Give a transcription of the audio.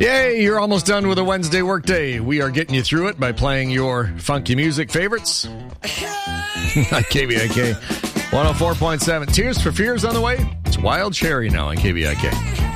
Yay, you're almost done with a Wednesday workday. We are getting you through it by playing your funky music favorites. KVIK 104.7. Tears for Fears on the way. It's Wild Cherry now on KVIK.